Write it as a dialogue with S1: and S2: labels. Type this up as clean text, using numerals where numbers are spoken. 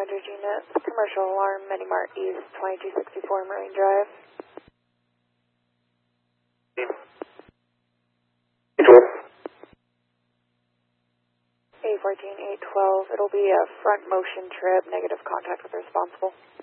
S1: responders unit, commercial alarm, Minimart East, 2264 Marine Drive. A14812, it'll be a front motion trip, negative contact with the responsible.